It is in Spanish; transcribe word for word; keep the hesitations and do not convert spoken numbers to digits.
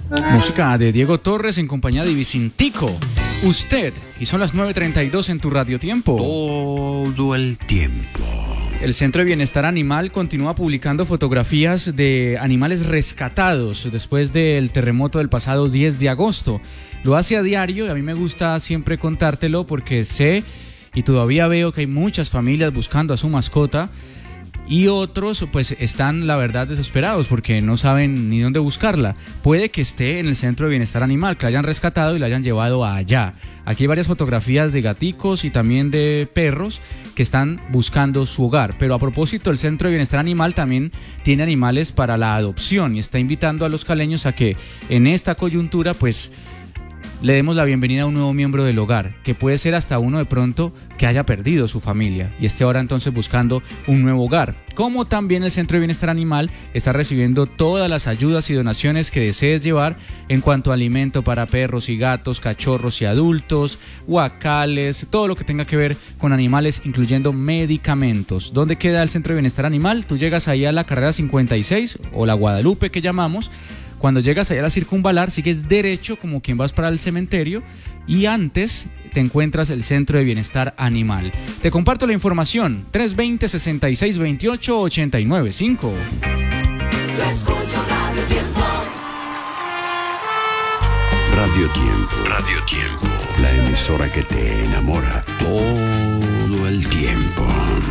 Música de Diego Torres en compañía de Vicintico. Usted, y son las nueve treinta y dos en tu Radio Tiempo. Todo el tiempo. El Centro de Bienestar Animal continúa publicando fotografías de animales rescatados después del terremoto del pasado diez de agosto. Lo hace a diario y a mí me gusta siempre contártelo porque sé y todavía veo que hay muchas familias buscando a su mascota. Y otros pues están la verdad desesperados porque no saben ni dónde buscarla. Puede que esté en el Centro de Bienestar Animal, que la hayan rescatado y la hayan llevado allá. Aquí hay varias fotografías de gaticos y también de perros que están buscando su hogar. Pero a propósito, el Centro de Bienestar Animal también tiene animales para la adopción y está invitando a los caleños a que en esta coyuntura pues le demos la bienvenida a un nuevo miembro del hogar, que puede ser hasta uno de pronto que haya perdido su familia y esté ahora entonces buscando un nuevo hogar. Como también el Centro de Bienestar Animal está recibiendo todas las ayudas y donaciones que desees llevar en cuanto a alimento para perros y gatos, cachorros y adultos, guacales, todo lo que tenga que ver con animales, incluyendo medicamentos. ¿Dónde queda el Centro de Bienestar Animal? Tú llegas ahí a la carrera cincuenta y seis o la Guadalupe que llamamos. Cuando llegas allá a la Circunvalar, sigues derecho como quien vas para el cementerio y antes te encuentras el Centro de Bienestar Animal. Te comparto la información, tres dos cero, seis seis dos ocho, ocho nueve cinco. Yo escucho Radio Tiempo. Radio Tiempo, Radio Tiempo, la emisora que te enamora todo el tiempo.